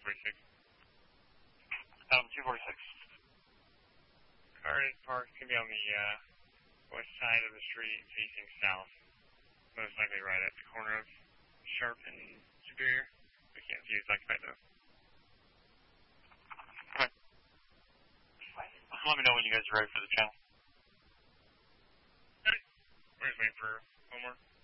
246. Adam 246. Car is parked, can be on the west side of the street facing south. Most likely right at the corner of Sharp and Superior. I can't see it's occupied though. Okay. Let me know when you guys are ready for the channel. Alright. We're just waiting for one more.